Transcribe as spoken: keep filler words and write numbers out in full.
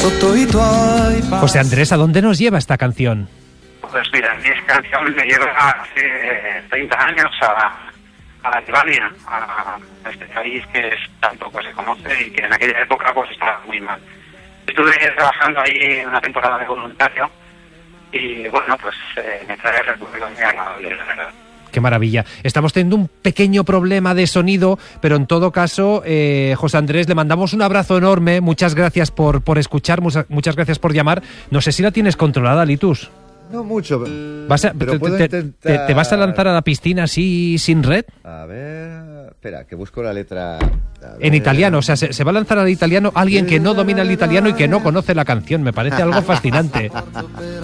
José Andrés, ¿a dónde nos lleva esta canción? Pues mira, mi canción me lleva hace treinta años a, a Albania, a este país que es, tampoco se conoce y que en aquella época pues estaba muy mal. Estuve trabajando ahí una temporada de voluntario y bueno, pues eh, me trae recuerdos muy agradables, la verdad. Qué maravilla. Estamos teniendo un pequeño problema de sonido, pero en todo caso, eh, José Andrés, le mandamos un abrazo enorme. Muchas gracias por, por escuchar, muchas, muchas gracias por llamar. No sé si la tienes controlada, Litus. No mucho, ¿Vas a, pero te, puedo te, intentar... te, ¿Te vas a lanzar a la piscina así, sin red? A ver... Espera, que busco la letra... En italiano, o sea, se, se va a lanzar al italiano alguien que no domina el italiano y que no conoce la canción. Me parece algo fascinante.